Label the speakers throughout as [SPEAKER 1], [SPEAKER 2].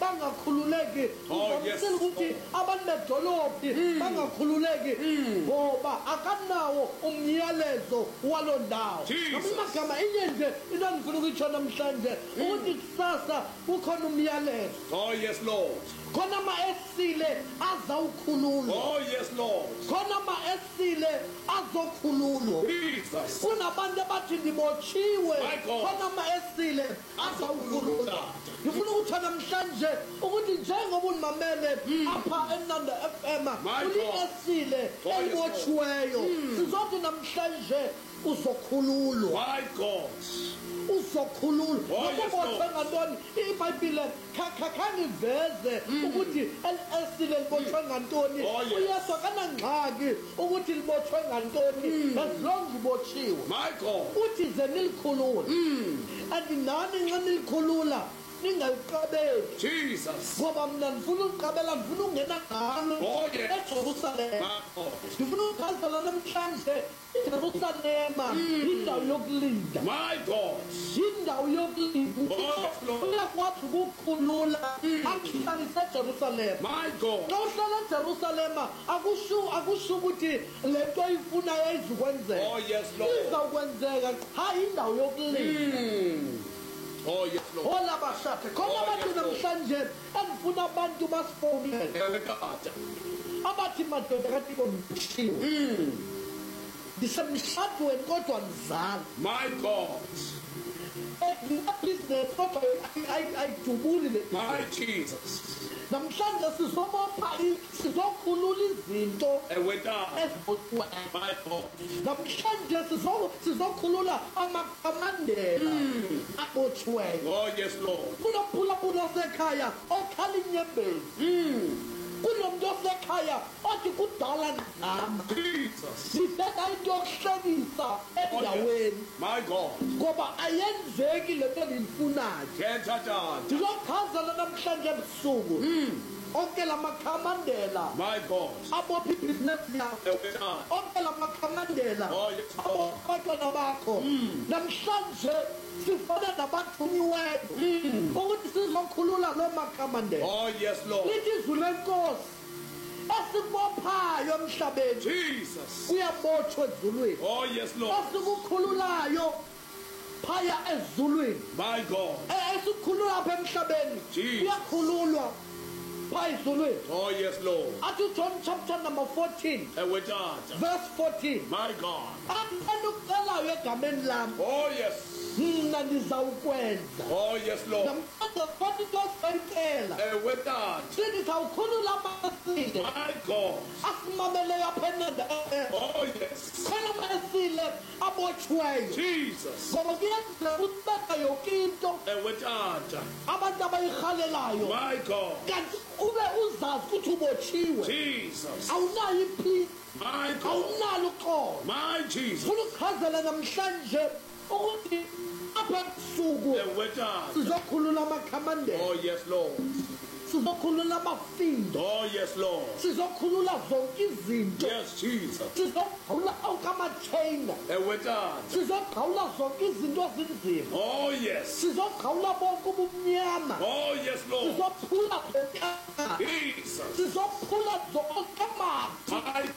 [SPEAKER 1] bangakhululeki uzomsela ukuthi abantu bedolophi bangakhululeki ngoba akanawo umyalezo walo ndawo. Amagama inye nje into engifuna ukuyitsho namhlanje ukuthi kusasa kukhona umyalezo.
[SPEAKER 2] Oh yes Lord.
[SPEAKER 1] Khona esile azawukhululwa.
[SPEAKER 2] Oh yes Lord.
[SPEAKER 1] Khona esile azokhululwa.
[SPEAKER 2] Jesus.
[SPEAKER 1] Kunabantu abathi ndibotshiwe. Khona esile azawukhululwa. Ngifuna ukuthi namhlanje ukuthi njengoba unimamele apha eNanda FM esile elibotshiweyo sizothi namhlanje uzokhululwa.
[SPEAKER 2] My God.
[SPEAKER 1] Uzokhululwa. Ngokubotshwe ngantoni iBhayibhile khangiveze ukuthi esile libotshwe ngantoni. uYesu akanangxaki ukuthi libotshwe ngantoni as long ubotshiwe.
[SPEAKER 2] My God.
[SPEAKER 1] Uthi ze nilikhulula andinani nxa nilikhulula ningayiqabeli.
[SPEAKER 2] Jesus.
[SPEAKER 1] Ngoba mina ndifuna ukuqabela ndifuna ungena ngalo eJerusalema. Ndifuna ukukhazela namhlanje iJerusalema indawo yokulinda.
[SPEAKER 2] My God.
[SPEAKER 1] Indawo yokulinda. Uyakwazi ukukhulula akuhlalise eJerusalema.
[SPEAKER 2] My God.
[SPEAKER 1] Xa uhlala eJerusalema akusho ukuthi le nto oyifunayo izukwenzeka.
[SPEAKER 2] Oh yes Lord.
[SPEAKER 1] Izawukwenzeka hayi indawo yokulinda.
[SPEAKER 2] Oh yes Lord.
[SPEAKER 1] Hola bashathe khona abantu namhlanje engifuna abantu basifowunele abathi madoda kathi bomshiwe ndisemshadweni kodwa ngizala.
[SPEAKER 2] My God.
[SPEAKER 1] Business kodwa ayidubuli le.
[SPEAKER 2] My Jesus.
[SPEAKER 1] Namhlanje sizokhulula izinto ezibotshwe.
[SPEAKER 2] My God.
[SPEAKER 1] Namhlanje sizokhulula amakhamandela abotshweyo.
[SPEAKER 2] Oh yes Lord.
[SPEAKER 1] Kunophulaphula osekhaya okhala inyembezi. Kunomuntu osekhaya othi kudala nama.
[SPEAKER 2] Jesus.
[SPEAKER 1] Sibeka into yokuhlekisa endaweni.
[SPEAKER 2] My God.
[SPEAKER 1] Ngoba ayenzeki le nto engiyifunayo. Ndizochazela namhlanje ebusuku onke la makhamandela.
[SPEAKER 2] My God.
[SPEAKER 1] Abopha ibhizinesi yakho. Onke la makhamandela abantwana bakho. Namhlanje sifana nabathunyiweyo ukuthi sizokhulula lo makhamandela.
[SPEAKER 2] Oh yes Lord.
[SPEAKER 1] Lithi izwi lenkosi esibophayo emhlabeni
[SPEAKER 2] Jesus.
[SPEAKER 1] uyabotshwa ezulwini.
[SPEAKER 2] Oh yes Lord.
[SPEAKER 1] Esikukhululayo phaya ezulwini.
[SPEAKER 2] My God.
[SPEAKER 1] Esikhulula apha emhlabeni uyakhululwa phaya ezulwini.
[SPEAKER 2] Oh yes Lord.
[SPEAKER 1] Athi John chapter number 14 verse 14.
[SPEAKER 2] My God.
[SPEAKER 1] Ukucelayo egameni lami
[SPEAKER 2] oh yes
[SPEAKER 1] mina ndizawukwenza.
[SPEAKER 2] Oh yes Lord.
[SPEAKER 1] Namhlanje kodwa into osayicela sizawukhulula amasile.
[SPEAKER 2] My God.
[SPEAKER 1] Asimameleyo apha eNanda.
[SPEAKER 2] Oh yes.
[SPEAKER 1] Khona amasile abotshweyo.
[SPEAKER 2] Jesus.
[SPEAKER 1] Ngoba kuyenzeka ukubeka yonke into abantu abayirhalelayo.
[SPEAKER 2] My God.
[SPEAKER 1] Kanti ube uzazi ukuthi ubotshiwe.
[SPEAKER 2] Jesus.
[SPEAKER 1] Awunayo ipeace.
[SPEAKER 2] My God.
[SPEAKER 1] Awunalo uxolo.
[SPEAKER 2] My Jesus.
[SPEAKER 1] Ufuna ukuchazela namhlanje ukuthi apha ebusuku sizokhulula amakhamandela.
[SPEAKER 2] Oh yes Lord.
[SPEAKER 1] Sizokhulula amafindo.
[SPEAKER 2] Oh yes Lord.
[SPEAKER 1] Sizokhulula zonke izinto.
[SPEAKER 2] Yes Jesus.
[SPEAKER 1] Sizokhulula onke amachaina. Sizokhulula zonke izinto ezinzima.
[SPEAKER 2] Oh yes.
[SPEAKER 1] Sizokhulula bonke ubumnyama.
[SPEAKER 2] Oh yes Lord.
[SPEAKER 1] Sizokhulula
[SPEAKER 2] Jesus.
[SPEAKER 1] Sizokhulula zonke amazwi.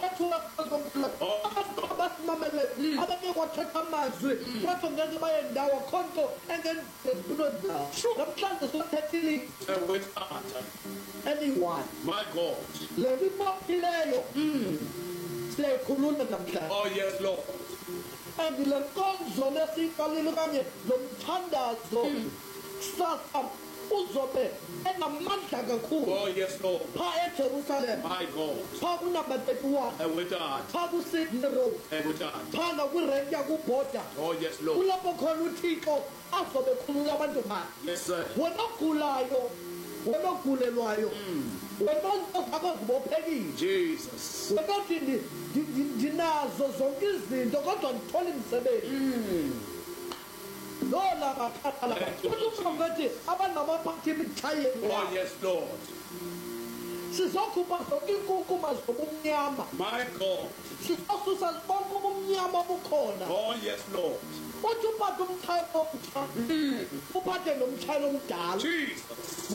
[SPEAKER 1] Abasimamele abake kwathatha amazwi kwathi ngeke baye ndawo khonto engenzempilweni zabo. Namhlanje sothethile anyone.
[SPEAKER 2] My God.
[SPEAKER 1] Le limophileyo siyayikhulula namhlanje.
[SPEAKER 2] Oh yes Lord.
[SPEAKER 1] And le nkonzo lesiyiqalile kanye lomthandazo kusasa uzobe enamandla kakhulu.
[SPEAKER 2] Oh yes Lord.
[SPEAKER 1] Pha eJerusalem.
[SPEAKER 2] My God.
[SPEAKER 1] Pha kunamba 31. Pha kuSydney Road. Pha nakwirenki yakubhoda.
[SPEAKER 2] Oh yes Lord.
[SPEAKER 1] Kulapho khona uThixo azobe khulula abantu bakhe.
[SPEAKER 2] Yes sir.
[SPEAKER 1] Wena ogulayo, wena ogulelwayo, wena ongazibophekile.
[SPEAKER 2] Jesus.
[SPEAKER 1] Wena uthi ndinazo zonke izinto kodwa ndithola imisebenzi. Lola bakhathala. Kuthi ngathi abanamaphathi emithayeni.
[SPEAKER 2] Oh yes Lord.
[SPEAKER 1] Sizokhupha zonke inkukuma zobumnyama.
[SPEAKER 2] My God.
[SPEAKER 1] Sizosusa bonke ubumnyama bukhona.
[SPEAKER 2] Oh yes Lord.
[SPEAKER 1] Uthi uphathe umthayelo omtsha. Uphathe nomthayelo omdala.
[SPEAKER 2] Jesus.